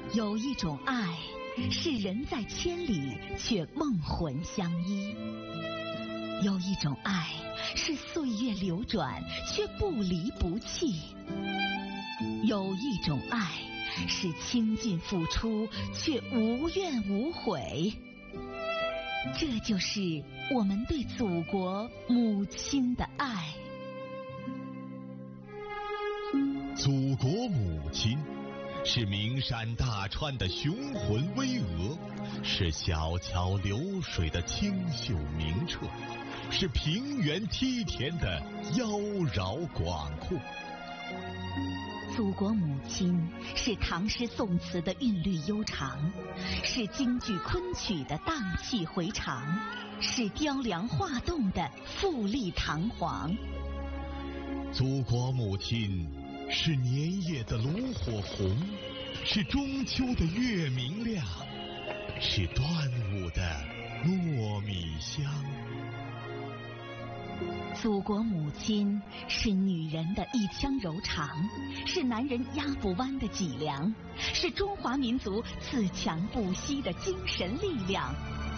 有一种爱，是人在千里却梦魂相依；有一种爱，是岁月流转却不离不弃；有一种爱，是倾尽付出却无怨无悔。这就是我们对祖国母亲的爱。 祖国母亲是名山大川的雄浑巍峨，是小桥流水的清秀明澈，是平原梯田的妖娆广阔。 祖国母亲是唐诗宋词的韵律悠长，是京剧昆曲的荡气回肠，是雕梁画栋的富丽堂皇。 祖国母亲是年夜的炉火红，是中秋的月明亮，是端午的糯米香。 祖国母亲是女人的一腔柔肠，是男人压不弯的脊梁，是中华民族自强不息的精神力量。